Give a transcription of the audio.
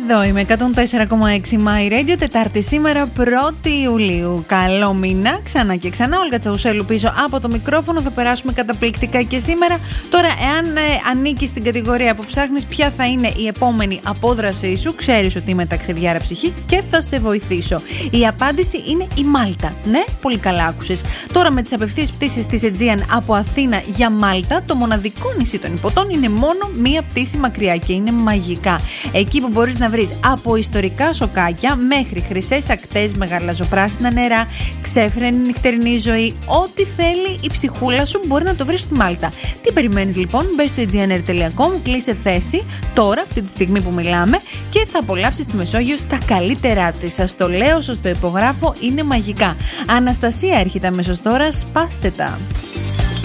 Εδώ είμαι, 104,6 My Radio, Τετάρτη σήμερα, 1η Ιουλίου. Καλό μήνα, ξανά και ξανά. Όλγα Τσαουσέλου πίσω από το μικρόφωνο. Θα περάσουμε καταπληκτικά και σήμερα. Τώρα, εάν ανήκεις στην κατηγορία που ψάχνεις ποια θα είναι η επόμενη απόδρασή σου, ξέρεις ότι είμαι ταξιδιάρα ψυχή και θα σε βοηθήσω. Η απάντηση είναι η Μάλτα. Ναι, πολύ καλά άκουσες. Τώρα, με τις απευθείας πτήσεις της Aegean από Αθήνα για Μάλτα, το μοναδικό νησί των Ιππωτών είναι μόνο μία πτήση μακριά και είναι μαγικά. Εκεί που μπορείς να βρεις από ιστορικά σοκάκια μέχρι χρυσές ακτές με γαλαζοπράσινα νερά, ξέφρενη νυχτερινή ζωή, ό,τι θέλει η ψυχούλα σου μπορεί να το βρεις στη Μάλτα. Τι περιμένεις λοιπόν? Μπες στο aegeanair.com, κλείσε θέση τώρα, αυτή τη στιγμή που μιλάμε, και θα απολαύσεις τη Μεσόγειο στα καλύτερά της. Σας το λέω, σας το υπογράφω, είναι μαγικά. Αναστασία έρχεται αμέσως τώρα, σπάστε τα.